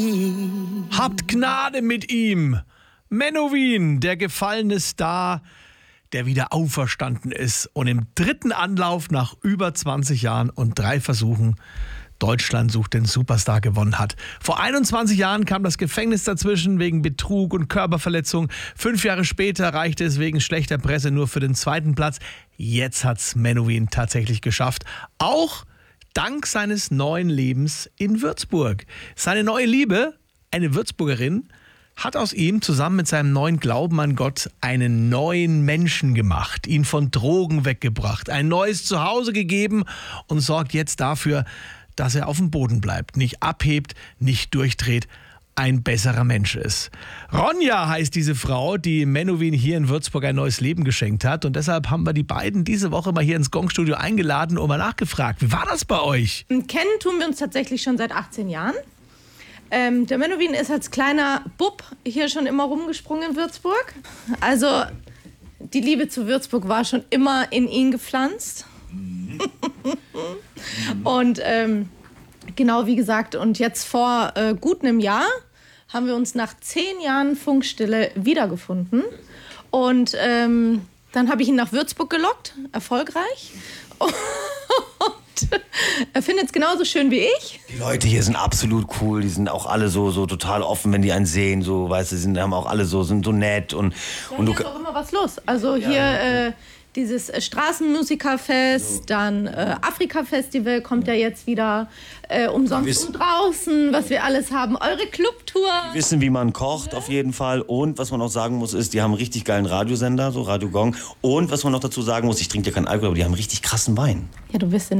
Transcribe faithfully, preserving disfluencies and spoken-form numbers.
Habt Gnade mit ihm. Menowin, der gefallene Star, der wieder auferstanden ist und im dritten Anlauf nach über zwanzig Jahren und drei Versuchen Deutschland sucht den Superstar gewonnen hat. Vor einundzwanzig Jahren kam das Gefängnis dazwischen wegen Betrug und Körperverletzung. Fünf Jahre später reichte es wegen schlechter Presse nur für den zweiten Platz. Jetzt hat's Menowin tatsächlich geschafft. Auch dank seines neuen Lebens in Würzburg. Seine neue Liebe, eine Würzburgerin, hat aus ihm zusammen mit seinem neuen Glauben an Gott einen neuen Menschen gemacht, ihn von Drogen weggebracht, ein neues Zuhause gegeben und sorgt jetzt dafür, dass er auf dem Boden bleibt, nicht abhebt, nicht durchdreht, ein besserer Mensch ist. Ronja heißt diese Frau, die Menowin hier in Würzburg ein neues Leben geschenkt hat. Und deshalb haben wir die beiden diese Woche mal hier ins Gong-Studio eingeladen und mal nachgefragt. Wie war das bei euch? Kennen tun wir uns tatsächlich schon seit achtzehn Jahren. Ähm, der Menowin ist als kleiner Bub hier schon immer rumgesprungen in Würzburg. Also die Liebe zu Würzburg war schon immer in ihn gepflanzt. Und ähm, genau wie gesagt, und jetzt vor äh, gut einem Jahr haben wir uns nach zehn Jahren Funkstille wiedergefunden. Und ähm, dann habe ich ihn nach Würzburg gelockt, erfolgreich. Und er findet es genauso schön wie ich. Die Leute hier sind absolut cool, die sind auch alle so, so total offen, wenn die einen sehen, so, weißt du, sind, haben auch alle so, sind so nett. Und, ja, und hier du ist auch immer was los. Also hier ja. äh, dieses äh, Straßenmusikerfest, so. Dann äh, Afrika-Festival kommt ja jetzt wieder, äh, umsonst und draußen, was wir alles haben, eure Clubtour. Die wissen, wie man kocht, auf jeden Fall. Und was man auch sagen muss, ist, die haben einen richtig geilen Radiosender, so Radio Gong. Und was man noch dazu sagen muss, ich trinke ja keinen Alkohol, aber die haben richtig krassen Wein. Ja, du bist in